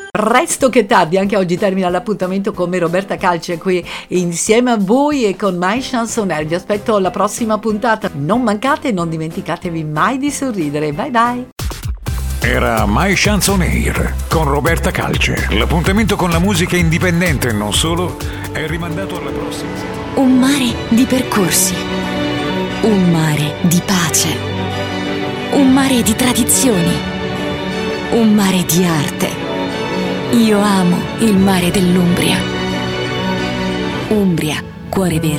Resto che tardi, anche oggi termina l'appuntamento con me Roberta Calce qui insieme a voi e con My Chansonaire. Vi aspetto alla prossima puntata, non mancate e non dimenticatevi mai di sorridere. Bye bye. Era My Chansonaire con Roberta Calce. L'appuntamento con la musica indipendente e non solo è rimandato alla prossima. Un mare di percorsi, un mare di pace, un mare di tradizioni, un mare di arte. Io amo il mare dell'Umbria. Umbria, cuore verde.